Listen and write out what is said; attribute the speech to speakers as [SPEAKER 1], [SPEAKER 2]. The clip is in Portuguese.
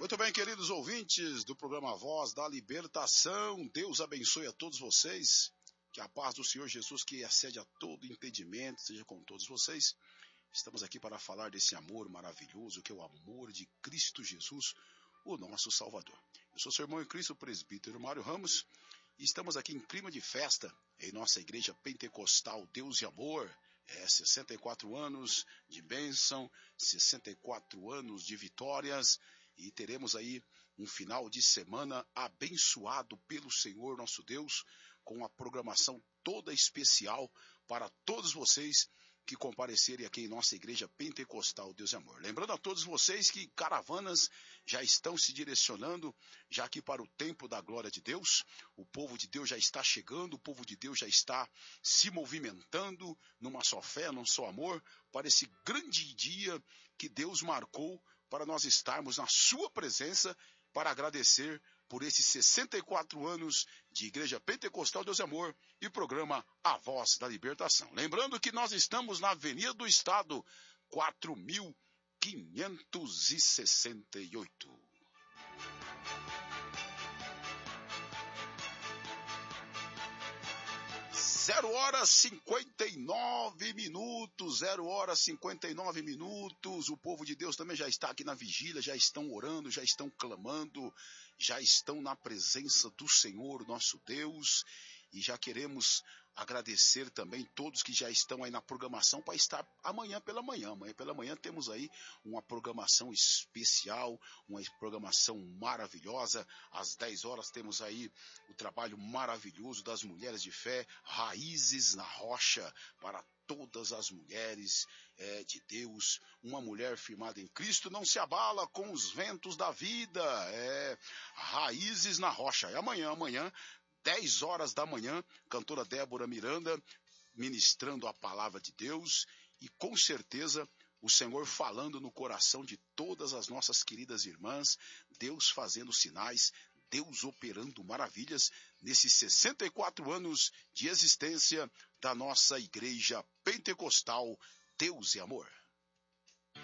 [SPEAKER 1] Muito bem, queridos ouvintes do programa Voz da Libertação, Deus abençoe a todos vocês, que a paz do Senhor Jesus, que excede a todo entendimento, seja com todos vocês. Estamos aqui para falar desse amor maravilhoso, que é o amor de Cristo Jesus, o nosso Salvador. Eu sou seu irmão em Cristo, o presbítero Mário Ramos, e estamos aqui em clima de festa, em nossa igreja pentecostal Deus e Amor. 64 anos de bênção, 64 anos de vitórias, e teremos aí um final de semana abençoado pelo Senhor nosso Deus, com uma programação toda especial para todos vocês que comparecerem aqui em nossa igreja pentecostal Deus e Amor. Lembrando a todos vocês que caravanas já estão se direcionando, já que para o tempo da glória de Deus, o povo de Deus já está chegando, o povo de Deus já está se movimentando numa só fé, num só amor, para esse grande dia que Deus marcou para nós estarmos na sua presença, para agradecer por esses 64 anos de Igreja Pentecostal Deus e Amor e programa A Voz da Libertação. Lembrando que nós estamos na Avenida do Estado, 4568. 0h59, o povo de Deus também já está aqui na vigília, já estão orando, já estão clamando, já estão na presença do Senhor, nosso Deus, e já queremos agradecer também todos que já estão aí na programação para estar amanhã pela manhã. Amanhã pela manhã temos aí uma programação especial, uma programação maravilhosa. Às 10 horas temos aí o trabalho maravilhoso das mulheres de fé, Raízes na Rocha, para todas as mulheres de Deus. Uma mulher firmada em Cristo não se abala com os ventos da vida. Raízes na Rocha. É amanhã, 10 horas da manhã, cantora Débora Miranda ministrando a palavra de Deus, e com certeza o Senhor falando no coração de todas as nossas queridas irmãs, Deus fazendo sinais, Deus operando maravilhas nesses 64 anos de existência da nossa igreja pentecostal Deus e Amor.